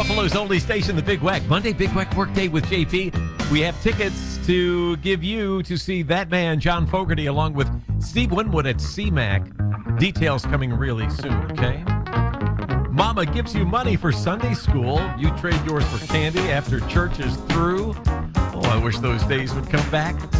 Buffalo's only station, the Big Wack. Monday, Big Wack Workday with JP. We have tickets to give you to see that man, John Fogerty, along with Steve Winwood at CMAC. Details coming really soon, okay? Mama gives you money for Sunday school. You trade yours for candy after church is through. Oh, I wish those days would come back.